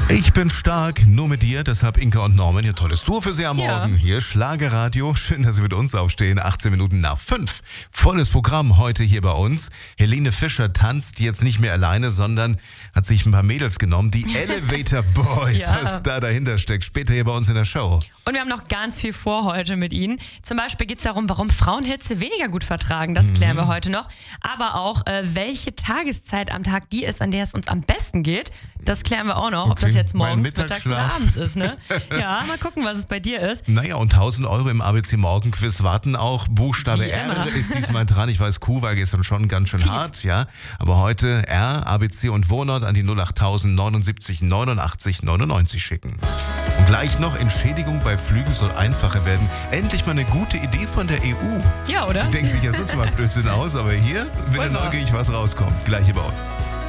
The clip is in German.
Ich bin stark, nur mit dir, deshalb Inka und Norman, ihr tolles Duo für Sie am Morgen. Ja. Hier Schlagerradio, schön, dass Sie mit uns aufstehen, 18 Minuten nach 5. Volles Programm heute hier bei uns. Helene Fischer tanzt jetzt nicht mehr alleine, sondern hat sich ein paar Mädels genommen, die Elevator Boys, Ja. was da dahinter steckt, später hier bei uns in der Show. Und wir haben noch ganz viel vor heute mit Ihnen. Zum Beispiel geht es darum, warum Frauen Hitze weniger gut vertragen. Das klären wir heute noch. Aber auch, welche Tageszeit am Tag die ist, an der es uns am besten geht. Das klären wir auch noch. Ob das jetzt mein morgens, mittags oder Mittagsschlaf. abends ist. Ne? Ja, mal gucken, was es bei dir ist. Naja, und 1.000 Euro im ABC Morgenquiz warten auch. Buchstabe Wie R immer. ist diesmal dran. Ich weiß, Q war gestern schon ganz schön hart, ja. Aber heute R, ABC und Wohnort an die 08000 79 89 99 schicken. Und gleich noch, Entschädigung bei Flügen soll einfacher werden. Endlich mal eine gute Idee von der EU. Ja, oder? Denkt sich ja sonst mal Blödsinn aus, aber hier bin ich Voll wahr. neugierig, was rauskommt. Gleich hier bei uns.